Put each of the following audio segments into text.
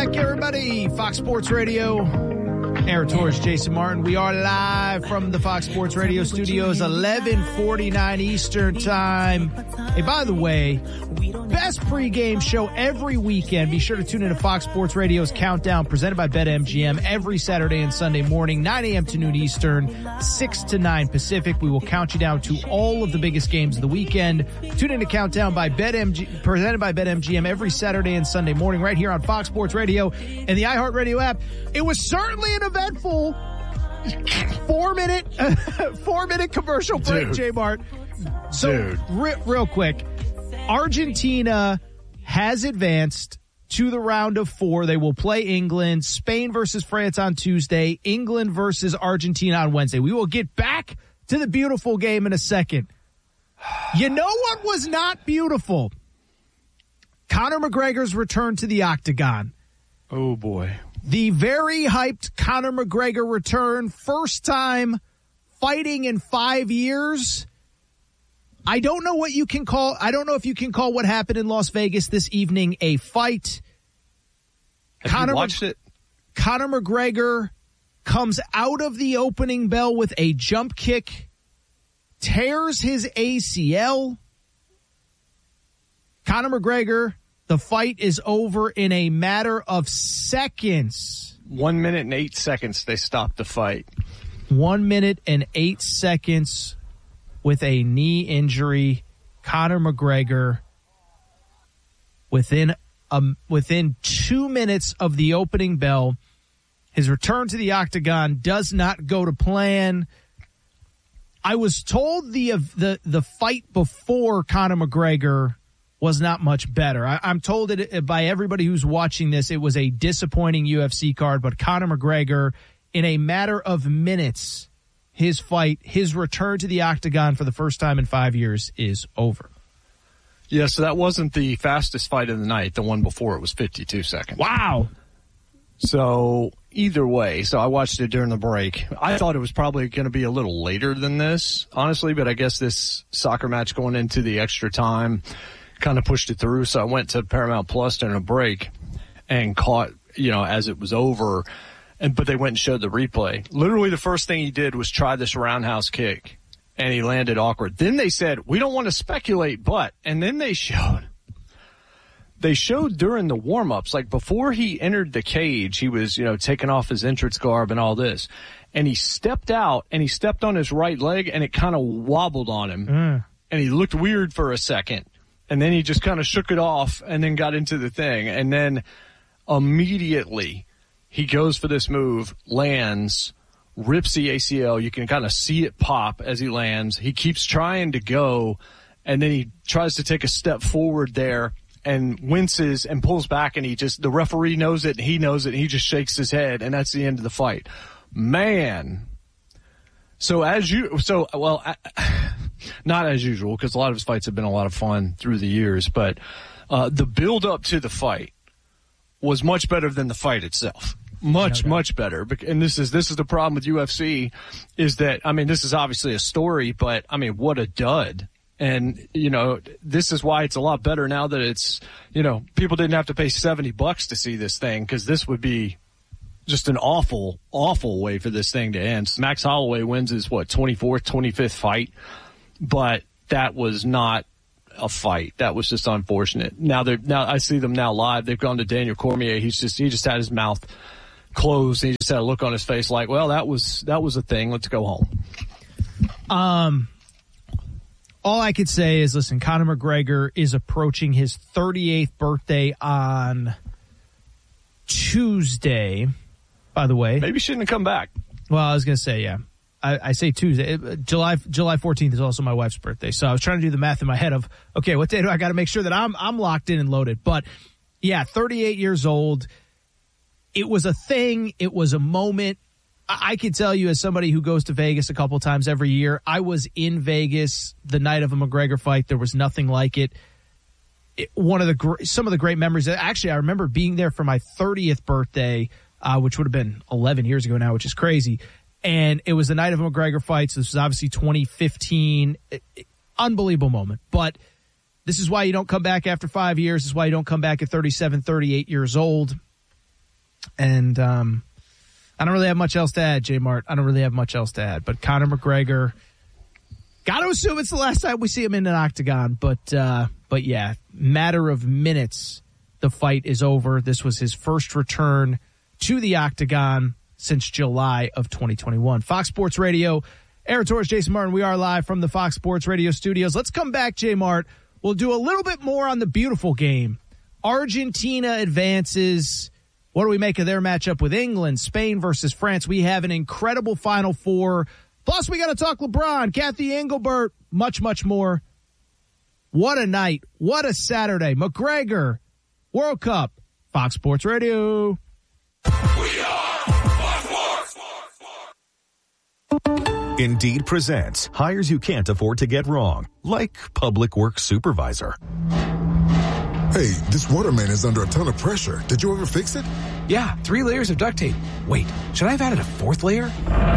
back, everybody. Fox Sports Radio. Aaron Torres, Jason Martin. We are live from the Fox Sports Radio studios, 11:49 Eastern Time. Hey, by the way, best pregame show every weekend. Be sure to tune into Fox Sports Radio's Countdown, presented by BetMGM, every Saturday and Sunday morning, 9 a.m. to noon Eastern, 6 to 9 Pacific. We will count you down to all of the biggest games of the weekend. Tune into Countdown by presented by BetMGM every Saturday and Sunday morning, right here on Fox Sports Radio and the iHeartRadio app. It was certainly an eventful 4-minute commercial break, J-Mart. So, real quick, Argentina has advanced to the round of 4. They will play England, Spain versus France on Tuesday, England versus Argentina on Wednesday. We will get back to the beautiful game in a second. You know what was not beautiful? Conor McGregor's return to the octagon. Oh, boy. The very hyped Conor McGregor return, first time fighting in 5 years. I don't know if you can call what happened in Las Vegas this evening a fight. Have you watched it? Conor McGregor comes out of the opening bell with a jump kick, tears his ACL. Conor McGregor, the fight is over in a matter of seconds. 1 minute and 8 seconds they stopped the fight. 1 minute and 8 seconds with a knee injury. Conor McGregor, within 2 minutes of the opening bell, his return to the octagon does not go to plan. I was told the fight before Conor McGregor was not much better. I'm told it by everybody who's watching this, it was a disappointing UFC card, but Conor McGregor, in a matter of minutes, his return to the octagon for the first time in 5 years is over. Yeah, so that wasn't the fastest fight of the night. The one before it was 52 seconds. Wow. So either way, so I watched it during the break. I thought it was probably going to be a little later than this, honestly, but I guess this soccer match going into the extra time kind of pushed it through. So I went to Paramount Plus during a break and caught, as it was over. But they went and showed the replay. Literally the first thing he did was try this roundhouse kick, and he landed awkward. Then they said, we don't want to speculate, but, and then they showed during the warm-ups, like before he entered the cage, he was, taking off his entrance garb and all this. And he stepped out, and he stepped on his right leg, and it kind of wobbled on him. And he looked weird for a second. And then he just kind of shook it off and then got into the thing. And then immediately he goes for this move, lands, rips the ACL. You can kind of see it pop as he lands. He keeps trying to go, and then he tries to take a step forward there and winces and pulls back, and the referee knows it, and he knows it, and he just shakes his head, and that's the end of the fight. Man. Not as usual, because a lot of his fights have been a lot of fun through the years, but the build-up to the fight was much better than the fight itself. Much better. And this is the problem with UFC, is that, this is obviously a story, but, what a dud. And, this is why it's a lot better now that it's, people didn't have to pay $70 to see this thing, because this would be just an awful, awful way for this thing to end. Max Holloway wins his, 24th, 25th fight. But that was not a fight. That was just unfortunate. Now I see them now live. They've gone to Daniel Cormier. He just had his mouth closed. He just had a look on his face like, well, that was a thing. Let's go home. All I could say is, listen, Conor McGregor is approaching his 38th birthday on Tuesday, by the way. Maybe he shouldn't have come back. Well, I was going to say, yeah. I say Tuesday. July 14th is also my wife's birthday. So I was trying to do the math in my head of, okay, what day do I got to make sure that I'm locked in and loaded? But yeah, 38 years old. It was a thing. It was a moment. I could tell you, as somebody who goes to Vegas a couple times every year, I was in Vegas the night of a McGregor fight. There was nothing like it. Some of the great memories. Actually, I remember being there for my 30th birthday, which would have been 11 years ago now, which is crazy. And it was the night of a McGregor fight. So this was obviously 2015. Unbelievable moment. But this is why you don't come back after 5 years. This is why you don't come back at 37, 38 years old. And I don't really have much else to add, J Mart. I don't really have much else to add. But Conor McGregor, got to assume it's the last time we see him in an octagon. But yeah, matter of minutes, the fight is over. This was his first return to the octagon since July of 2021. Fox Sports Radio, Aaron Torres, Jason Martin. We are live from the Fox Sports Radio studios. Let's come back, J Mart. We'll do a little bit more on the beautiful game. Argentina advances. What do we make of their matchup with England, Spain versus France? We have an incredible Final Four. Plus, we got to talk LeBron, Kathy Engelbert, much, much more. What a night. What a Saturday. McGregor, World Cup, Fox Sports Radio. We are Fox Sports. Indeed presents hires you can't afford to get wrong, like public works supervisor. Hey, this waterman is under a ton of pressure. Did you ever fix it? Yeah, 3 layers of duct tape. Wait, should I have added a 4th layer?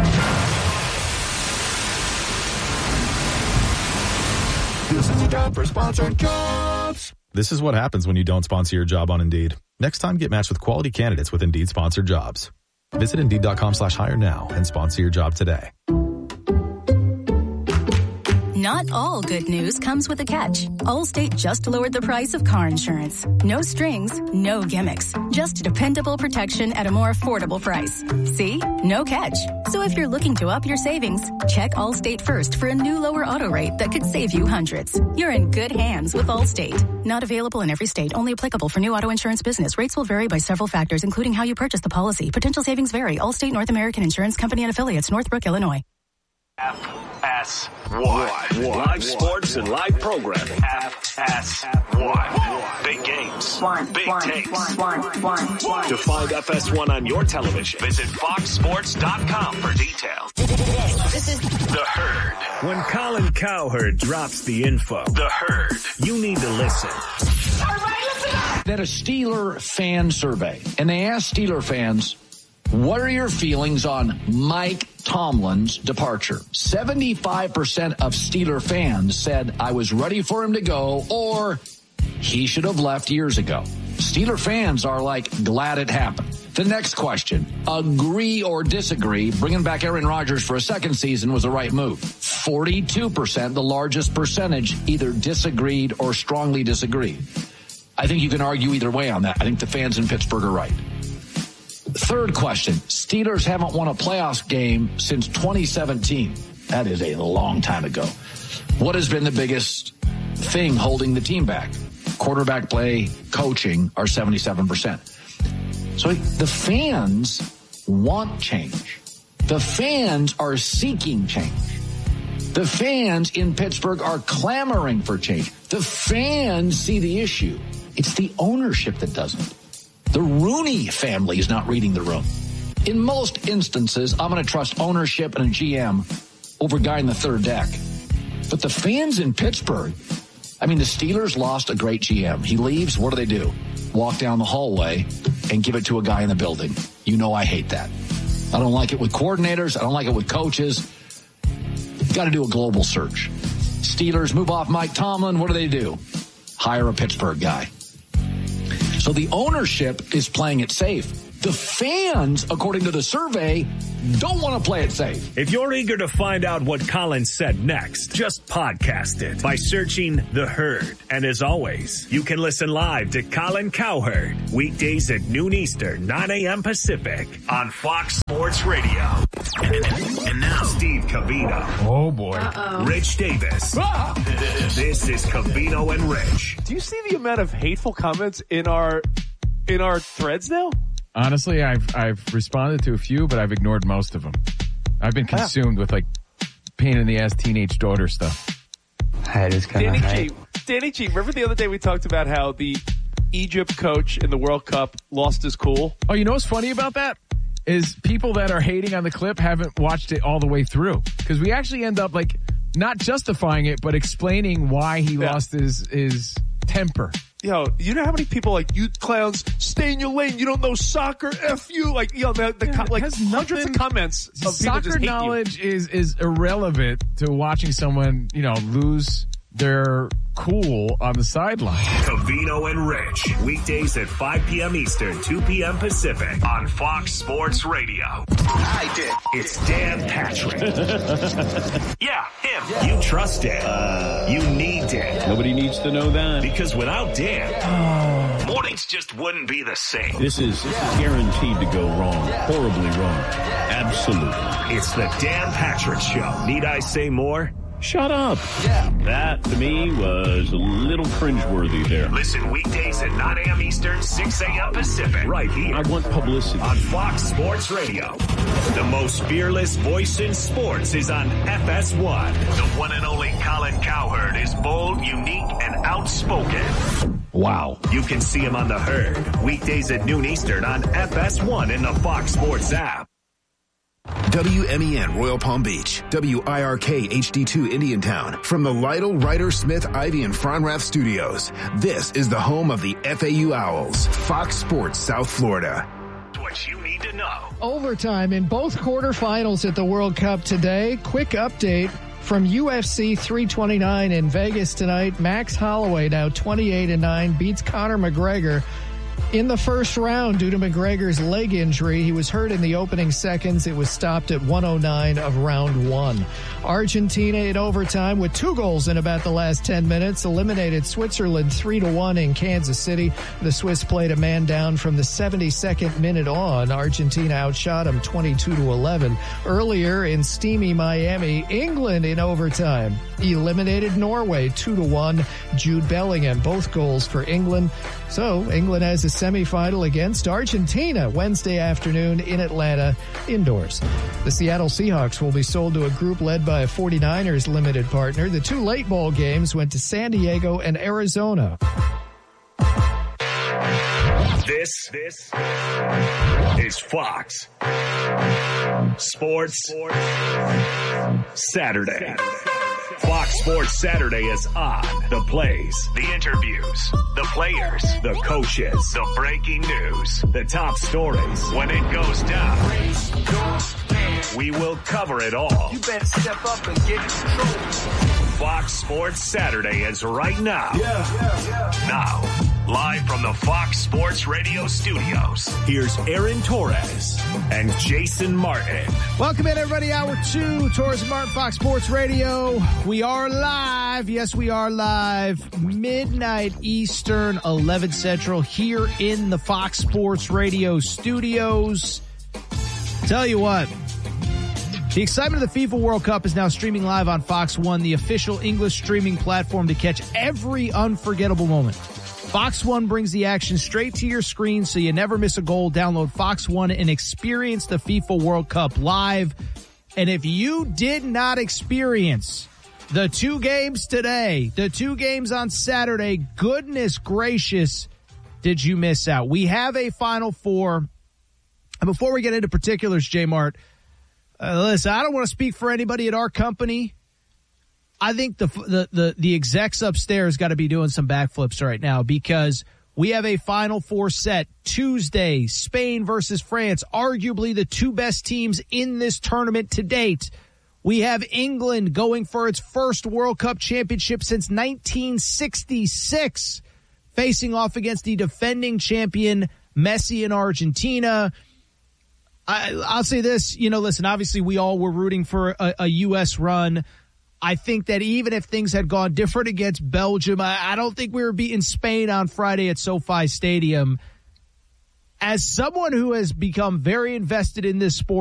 This is a job for sponsored jobs. This is what happens when you don't sponsor your job on Indeed. Next time, get matched with quality candidates with Indeed sponsored jobs. Visit Indeed.com/hire now and sponsor your job today. Not all good news comes with a catch. Allstate just lowered the price of car insurance. No strings, no gimmicks. Just dependable protection at a more affordable price. See? No catch. So if you're looking to up your savings, check Allstate first for a new lower auto rate that could save you hundreds. You're in good hands with Allstate. Not available in every state. Only applicable for new auto insurance business. Rates will vary by several factors, including how you purchase the policy. Potential savings vary. Allstate North American Insurance Company and Affiliates, Northbrook, Illinois. FS1. Live sports and live programming. FS1. Big games. Big takes. To find FS1 on your television, visit foxsports.com for details. This is The Herd. When Colin Cowherd drops the info, The Herd. you need to listen. That a Steeler fan survey, and they asked Steeler fans, what are your feelings on Mike Tomlin's departure? 75% of Steeler fans said, I was ready for him to go, or he should have left years ago. Steeler fans are like, glad it happened. The next question, agree or disagree, bringing back Aaron Rodgers for a second season was the right move. 42%, the largest percentage, either disagreed or strongly disagreed. I think you can argue either way on that. I think the fans in Pittsburgh are right. Third question, Steelers haven't won a playoff game since 2017. That is a long time ago. What has been the biggest thing holding the team back? Quarterback play, coaching are 77%. So the fans want change. The fans are seeking change. The fans in Pittsburgh are clamoring for change. The fans see the issue. It's the ownership that doesn't. The Rooney family is not reading the room. In most instances, I'm going to trust ownership and a GM over a guy in the third deck. But the fans in Pittsburgh, I mean, the Steelers lost a great GM. He leaves, what do? Walk down the hallway and give it to a guy in the building. You know I hate that. I don't like it with coordinators. I don't like it with coaches. Got to do a global search. Steelers move off Mike Tomlin. What do? Hire a Pittsburgh guy. So the ownership is playing it safe. The fans, according to the survey, don't want to play it safe. If you're eager to find out what Colin said next, just podcast it by searching The Herd. And as always, you can listen live to Colin Cowherd weekdays at noon Eastern, 9 a.m. Pacific on Fox Sports Radio. And now, Steve Covino. Oh, boy. Rich Davis. This is Covino and Rich. Do you see the amount of hateful comments in our threads now? Honestly, I've responded to a few, but I've ignored most of them. I've been consumed with, like, pain in the ass teenage daughter stuff. Danny G, remember the other day we talked about how the Egypt coach in the World Cup lost his cool? Oh, you know what's funny about that? Is people that are hating on the clip haven't watched it all the way through. Because we actually end up, like, not justifying it, but explaining why he lost his temper. Yo, you know how many people like, you clowns, stay in your lane, you don't know soccer, F you, like, you know, hundreds of comments of people just hate soccer knowledge is irrelevant to watching someone, you know, lose they're cool on the sideline. Covino and Rich, weekdays at 5 p.m. Eastern, 2 p.m. Pacific on Fox Sports Radio. I did. It's Dan Patrick. Yeah, him. You trust Dan. You need Dan. Nobody needs to know that. Because without Dan, mornings just wouldn't be the same. This is guaranteed to go wrong. Horribly wrong. Absolutely. It's the Dan Patrick Show. Need I say more? Shut up. Yeah. That, to me, was a little cringeworthy there. Listen weekdays at 9 a.m. Eastern, 6 a.m. Pacific. Right here. I want publicity. On Fox Sports Radio. The most fearless voice in sports is on FS1. The one and only Colin Cowherd is bold, unique, and outspoken. Wow. You can see him on The Herd. Weekdays at noon Eastern on FS1 in the Fox Sports app. WMEN Royal Palm Beach, WIRK HD2 Indiantown, from the Lytle, Ryder, Smith, Ivy, and Fronrath Studios. This is the home of the FAU Owls, Fox Sports South Florida. What you need to know. Overtime in both quarterfinals at the World Cup today. Quick update from UFC 329 in Vegas tonight. Max Holloway, now 28-9, beats Conor McGregor in the first round due to McGregor's leg injury. He was hurt in the opening seconds. It was stopped at 109 of round one. Argentina in overtime with 2 goals in about the last 10 minutes eliminated Switzerland 3-1 in Kansas City. The Swiss played a man down from the 72nd minute on. Argentina outshot them 22-11. Earlier in steamy Miami, England in overtime eliminated Norway 2-1. Jude Bellingham, both goals for England. So England has a semifinal against Argentina Wednesday afternoon in Atlanta indoors. The Seattle Seahawks will be sold to a group led by a 49ers limited partner. The 2 late ball games went to San Diego and Arizona. This is Fox Sports Saturday. Fox Sports Saturday is on. The plays, the interviews, the players, the coaches, the breaking news, the top stories. When it goes down, we will cover it all. You better step up and get in control. Fox Sports Saturday is right now. Now, live from the Fox Sports Radio studios, here's Aaron Torres and Jason Martin. Welcome in, everybody. Hour 2, Torres and Martin, Fox Sports Radio. We are live. Yes, we are live. Midnight Eastern, 11 Central, here in the Fox Sports Radio studios. Tell you what, the excitement of the FIFA World Cup is now streaming live on Fox One, the official English streaming platform to catch every unforgettable moment. Fox One brings the action straight to your screen so you never miss a goal. Download Fox One and experience the FIFA World Cup live. And if you did not experience the 2 games today, the 2 games on Saturday, goodness gracious, did you miss out? We have a Final Four. And before we get into particulars, J-Mart, listen, I don't want to speak for anybody at our company. I think the execs upstairs got to be doing some backflips right now because we have a Final Four set Tuesday, Spain versus France, arguably the 2 best teams in this tournament to date. We have England going for its first World Cup championship since 1966, facing off against the defending champion Messi in Argentina. I'll say this, listen, obviously we all were rooting for a U.S. run. I think that even if things had gone different against Belgium, I don't think we were beating Spain on Friday at SoFi Stadium. As someone who has become very invested in this sport,